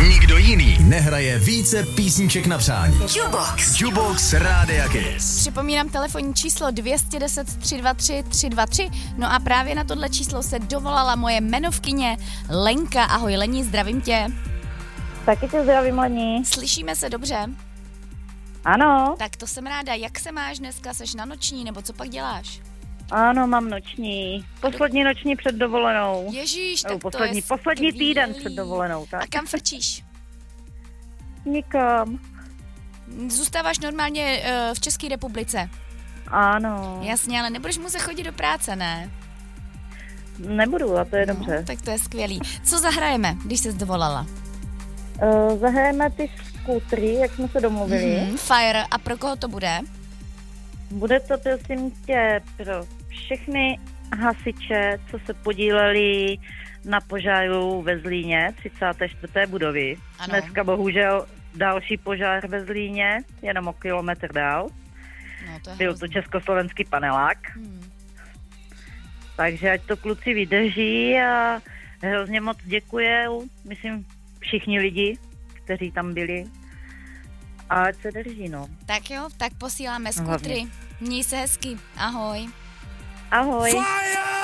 Nikdo jiný nehraje více písniček na přání. Jukebox Rádia Kiss. Připomínám telefonní číslo 210 323 323. No a právě na tohle číslo se dovolala moje jmenovkyně Lenka. Ahoj Lení, zdravím tě. Taky tě zdravím, Lení. Slyšíme se dobře? Ano. Tak to jsem ráda. Jak se máš dneska? Seš na noční nebo co pak děláš? Ano, mám noční. Poslední noční před dovolenou. Ježíš, tak to je poslední týden před dovolenou. Tak. A kam frčíš? Nikam. Zůstáváš normálně v České republice? Ano. Jasně, ale nebudeš muset chodit do práce, ne? Nebudu, a to je dobře. Tak to je skvělý. Co zahrajeme, když ses dovolala? Zahrajeme ty skútry, jak jsme se domluvili. Fire. A pro koho to bude? Bude to, prosím tě, pro všechny hasiče, co se podíleli na požáru ve Zlíně 34. budovy. Ano. Dneska bohužel další požár ve Zlíně, jenom o kilometr dál. No, to je Byl to československý panelák. Takže ať to kluci vydrží a hrozně moc děkuju, myslím, všichni lidi, kteří tam byli. A ať se drží, no. Tak jo, tak posíláme skútry. Měj se hezky. Ahoj. Ahoj. Fire!